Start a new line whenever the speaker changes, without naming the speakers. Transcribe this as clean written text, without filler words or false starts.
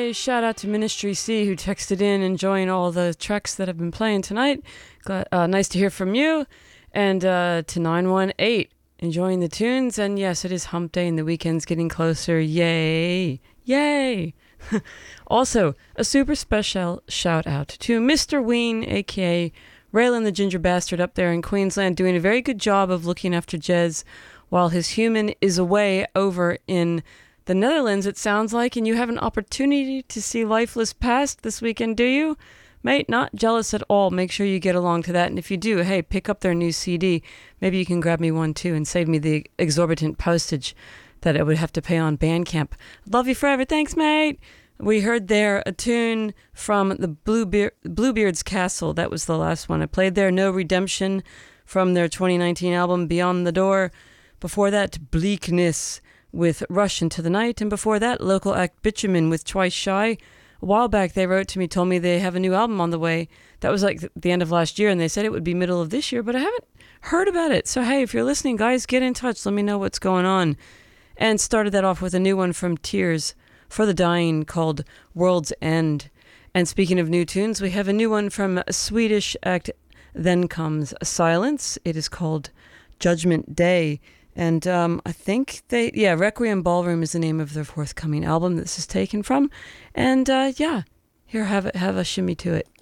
Yay! Shout out to Ministry C who texted in enjoying all the tracks that have been playing tonight. Nice to hear from you. And to 918 enjoying the tunes. And yes, it is hump day and the weekend's getting closer. Yay! Yay! Also, a super special shout out to Mr. Ween, aka Raylan the Ginger Bastard up there in Queensland, doing a very good job of looking after Jez while his human is away over in the Netherlands, it sounds like, and you have an opportunity to see Lifeless Past this weekend, do you? Mate, not jealous at all. Make sure you get along to that, and if you do, hey, pick up their new CD. Maybe you can grab me one too and save me the exorbitant postage that I would have to pay on Bandcamp. Love you forever. Thanks, mate. We heard there a tune from the Bluebeard's Castle. That was the last one I played there. No Redemption from their 2019 album Beyond the Door. Before that, Bleakness with Rush Into the Night, and before that, local act Bitumen with Twice Shy. A while back, they wrote to me, told me they have a new album on the way. That was like the end of last year, and they said it would be middle of this year, but I haven't heard about it. So hey, if you're listening, guys, get in touch. Let me know what's going on. And started that off with a new one from Tears for the Dying called World's End. And speaking of new tunes, we have a new one from a Swedish act, Then Comes Silence. It is called Judgment Day. And I think Requiem Ballroom is the name of their forthcoming album this is taken from. And here, have a shimmy to it.